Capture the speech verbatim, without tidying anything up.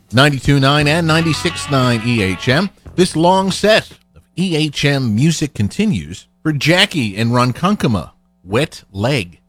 ninety-two point nine and ninety-six point nine E H M. This long set of E H M music continues for Jackie and Ronkonkoma, Wet Leg.